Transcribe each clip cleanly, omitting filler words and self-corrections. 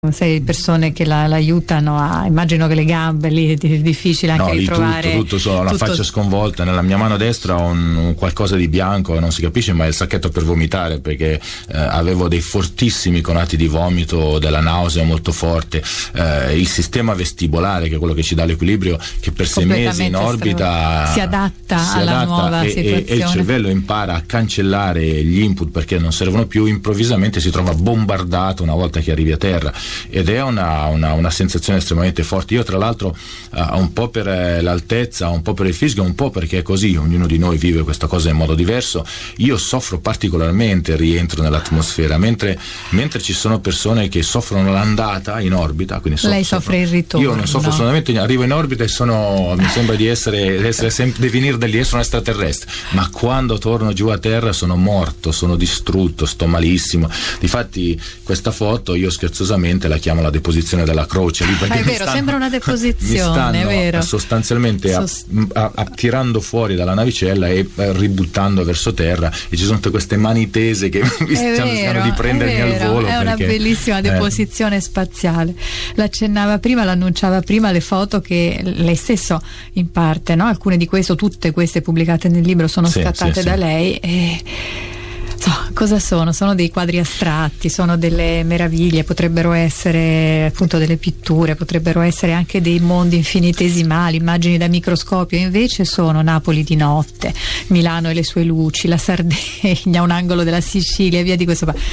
Sei persone che l'aiutano immagino che le gambe lì è difficile anche ritrovare. Tutto ho la faccia sconvolta, nella mia mano destra ho un qualcosa di bianco, non si capisce, ma è il sacchetto per vomitare, perché avevo dei fortissimi conati di vomito, della nausea molto forte, il sistema vestibolare, che è quello che ci dà l'equilibrio, che per 6 mesi in orbita si adatta alla nuova situazione, e il cervello impara a cancellare gli input perché non servono più, improvvisamente si trova bombardato una volta che arrivi a terra, ed è una sensazione estremamente forte. Io tra l'altro un po' per l'altezza, un po' per il fisico, un po' perché è così, ognuno di noi vive questa cosa in modo diverso, io soffro particolarmente il rientro nell'atmosfera, mentre ci sono persone che soffrono l'andata in orbita, quindi lei soffre il ritorno. Io non soffro assolutamente, arrivo in orbita e mi sembra di venire di essere un extraterrestre, ma quando torno giù a terra sono morto, sono distrutto, sto malissimo. Difatti questa foto io scherzosamente la chiamo la deposizione della croce lì, perché è vero, sembra una deposizione, mi stanno è vero, sostanzialmente tirando fuori dalla navicella e ributtando verso terra, e ci sono tutte queste mani tese che mi stanno di prendermi al volo. È una bellissima deposizione spaziale. L'annunciava prima le foto che lei stesso in parte, no? Alcune di queste, tutte queste pubblicate nel libro sono scattate da lei, e cosa sono? Sono dei quadri astratti, sono delle meraviglie, potrebbero essere appunto delle pitture, potrebbero essere anche dei mondi infinitesimali, immagini da microscopio, invece sono Napoli di notte, Milano e le sue luci, la Sardegna, un angolo della Sicilia, via di questo qua.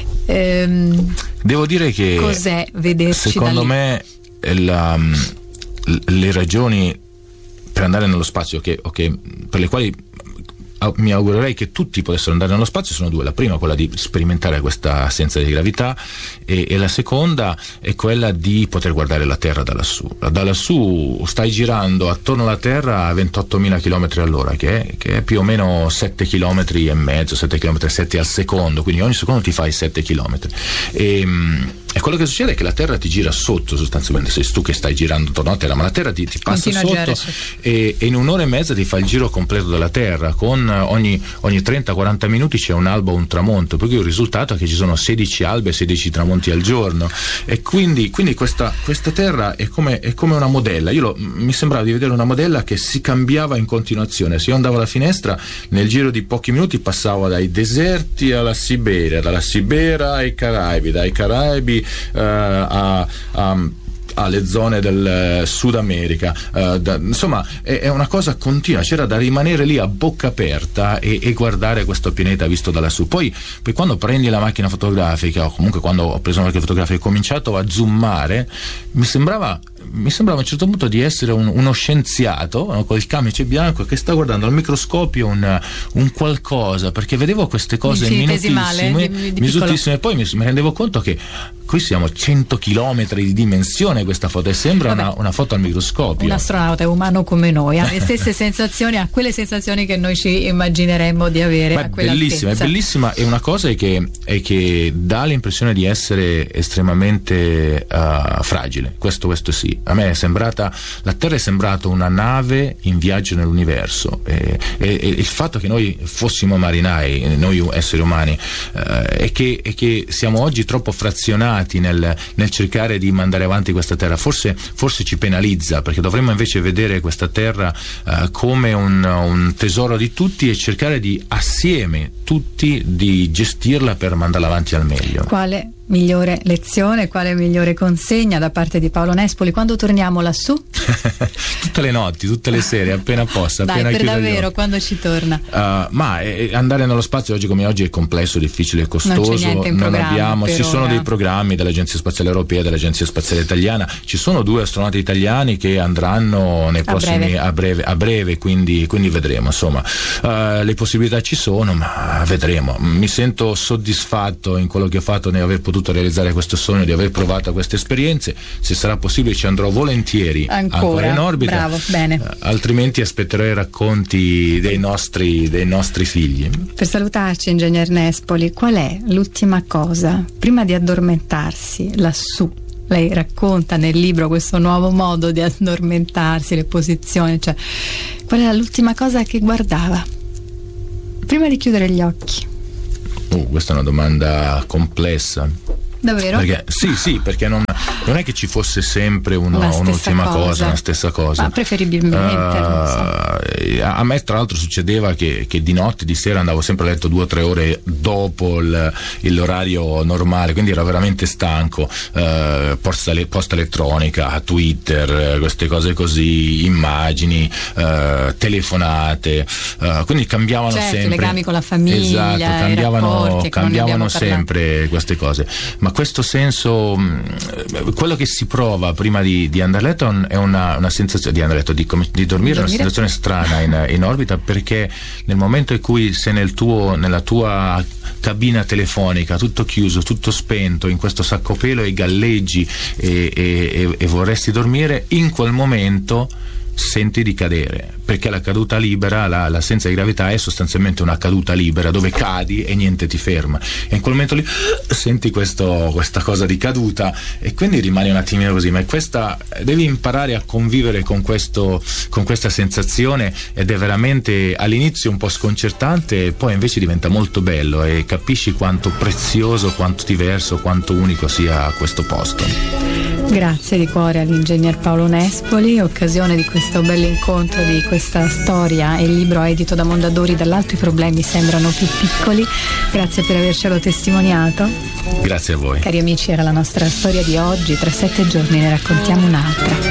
Devo dire che cos'è vederci secondo me le ragioni per andare nello spazio per le quali mi augurerei che tutti potessero andare nello spazio sono due: la prima, quella di sperimentare questa assenza di gravità, e la seconda è quella di poter guardare la Terra da lassù. Stai girando attorno alla Terra a 28.000 km all'ora, che è più o meno 7 km e mezzo, 7 km 7 al secondo, quindi ogni secondo ti fai 7 km. E quello che succede è che la Terra ti gira sotto, sostanzialmente sei tu che stai girando attorno alla Terra, ma la Terra ti passa sotto e in un'ora e mezza ti fa il giro completo della Terra, con ogni 30-40 minuti c'è un alba o un tramonto, per cui il risultato è che ci sono 16 albe e 16 tramonti al giorno, e quindi questa Terra è come una modella. Mi sembrava di vedere una modella che si cambiava in continuazione. Se io andavo alla finestra, nel giro di pochi minuti passavo dai deserti alla Siberia, dalla Siberia ai Caraibi, dai Caraibi alle zone del Sud America, insomma è una cosa continua, c'era da rimanere lì a bocca aperta e guardare questo pianeta visto da lassù. Poi quando prendi la macchina fotografica, o comunque quando ho preso la macchina fotografica e ho cominciato a zoomare, mi sembrava a un certo punto di essere uno scienziato, no, col camice bianco che sta guardando al microscopio un qualcosa, perché vedevo queste cose minutissime, e poi mi rendevo conto che qui siamo 100 chilometri di dimensione questa foto, e sembra una foto al microscopio. Un astronauta è umano come noi, ha le stesse sensazioni, ha quelle sensazioni che noi ci immagineremmo di avere. È bellissima, e una cosa è che dà l'impressione di essere estremamente fragile, questo sì. A me la Terra è sembrata una nave in viaggio nell'universo, e il fatto che noi fossimo marinai, noi esseri umani, è che siamo oggi troppo frazionati nel cercare di mandare avanti questa Terra, forse ci penalizza, perché dovremmo invece vedere questa Terra come un tesoro di tutti, e cercare di assieme tutti di gestirla per mandarla avanti al meglio. Quale migliore lezione, quale migliore consegna da parte di Paolo Nespoli? Quando torniamo lassù? Tutte le notti, tutte le sere, appena possa. Dai, per davvero, quando ci torna? Andare nello spazio oggi come oggi è complesso, difficile e costoso. Non c'è niente in programma, ci sono dei programmi dell'Agenzia Spaziale Europea e dell'Agenzia Spaziale Italiana. Ci sono 2 astronauti italiani che andranno nei prossimi a breve, quindi vedremo. Insomma, le possibilità ci sono, ma vedremo. Mi sento soddisfatto in quello che ho fatto, ne aver potuto realizzare questo sogno, di aver provato queste esperienze. Se sarà possibile ci andrò volentieri ancora in orbita. Bravo, bene. Altrimenti aspetterò i racconti dei nostri figli. Per salutarci, ingegner Nespoli, qual è l'ultima cosa prima di addormentarsi lassù? Lei racconta nel libro questo nuovo modo di addormentarsi, le posizioni, cioè qual è l'ultima cosa che guardava prima di chiudere gli occhi? Questa è una domanda complessa. Davvero? Perché, sì, perché non è che ci fosse sempre un'ultima cosa, la stessa cosa. Ma preferibilmente. A me tra l'altro succedeva che di notte, di sera andavo sempre a letto 2 o 3 ore dopo l'orario normale, quindi ero veramente stanco. Posta elettronica, Twitter, queste cose così, immagini, telefonate, quindi cambiavano sempre. Legami con la famiglia, esatto, cambiavano sempre queste cose. Ma questo senso, quello che si prova prima di andare a letto è una sensazione di dormire, è una sensazione strana in orbita, perché nel momento in cui sei nella tua cabina telefonica, tutto chiuso, tutto spento, in questo sacco pelo, e galleggi e vorresti dormire, in quel momento senti di cadere, perché la caduta libera, l'assenza di gravità è sostanzialmente una caduta libera dove cadi e niente ti ferma, e in quel momento lì senti questa cosa di caduta, e quindi rimani un attimino così. Ma devi imparare a convivere con questa sensazione, ed è veramente all'inizio un po' sconcertante, poi invece diventa molto bello e capisci quanto prezioso, quanto diverso, quanto unico sia questo posto. Grazie di cuore all'ingegner Paolo Nespoli, occasione di questo bell'incontro, di questa storia. Il libro edito da Mondadori, Dall'alto i problemi sembrano più piccoli. Grazie per avercelo testimoniato. Grazie a voi. Cari amici, era la nostra storia di oggi. Tra 7 giorni ne raccontiamo un'altra.